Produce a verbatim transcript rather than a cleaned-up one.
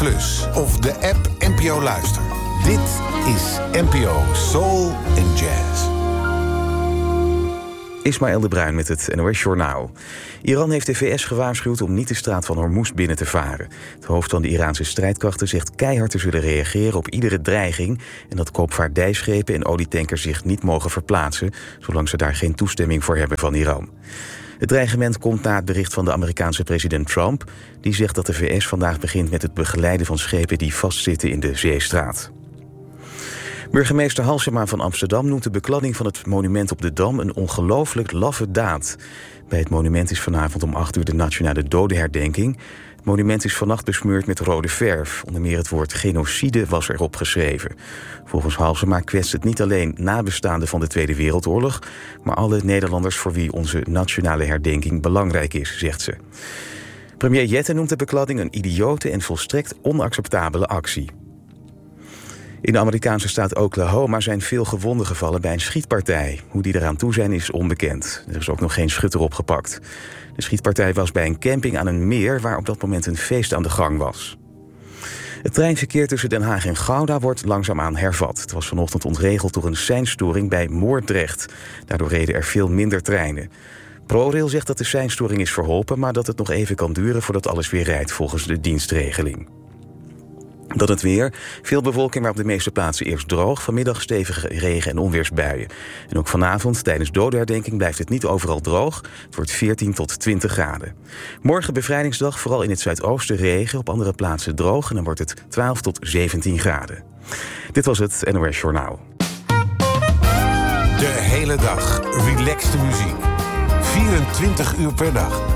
plus of de app N P O Luister. Dit is N P O Soul and Jazz. Ismaël de Bruin met het N O S-journaal. Iran heeft de V S gewaarschuwd om niet de straat van Hormuz binnen te varen. Het hoofd van de Iraanse strijdkrachten zegt keihard te zullen reageren op iedere dreiging en dat koopvaardijschepen en olietankers zich niet mogen verplaatsen, zolang ze daar geen toestemming voor hebben van Iran. Het dreigement komt na het bericht van de Amerikaanse president Trump, die zegt dat de V S vandaag begint met het begeleiden van schepen die vastzitten in de Zeestraat. Burgemeester Halsema van Amsterdam noemt de bekladding van het monument op de Dam een ongelooflijk laffe daad. Bij het monument is vanavond om acht uur de nationale dodenherdenking. Het monument is vannacht besmeurd met rode verf. Onder meer het woord genocide was erop geschreven. Volgens Halsema kwetst het niet alleen nabestaanden van de Tweede Wereldoorlog, maar alle Nederlanders voor wie onze nationale herdenking belangrijk is, zegt ze. Premier Jette noemt de bekladding een idiote en volstrekt onacceptabele actie. In de Amerikaanse staat Oklahoma zijn veel gewonden gevallen bij een schietpartij. Hoe die eraan toe zijn is onbekend. Er is ook nog geen schutter opgepakt. De schietpartij was bij een camping aan een meer waar op dat moment een feest aan de gang was. Het treinverkeer tussen Den Haag en Gouda wordt langzaamaan hervat. Het was vanochtend ontregeld door een seinstoring bij Moordrecht. Daardoor reden er veel minder treinen. ProRail zegt dat de seinstoring is verholpen, maar dat het nog even kan duren voordat alles weer rijdt volgens de dienstregeling. Dan het weer. Veel bewolking, maar op de meeste plaatsen eerst droog. Vanmiddag stevige regen- en onweersbuien. En ook vanavond tijdens dodenherdenking blijft het niet overal droog. Het wordt veertien tot twintig graden. Morgen bevrijdingsdag, vooral in het zuidoosten regen. Op andere plaatsen droog en dan wordt het twaalf tot zeventien graden. Dit was het N O S Journaal. De hele dag relaxte muziek. vierentwintig uur per dag.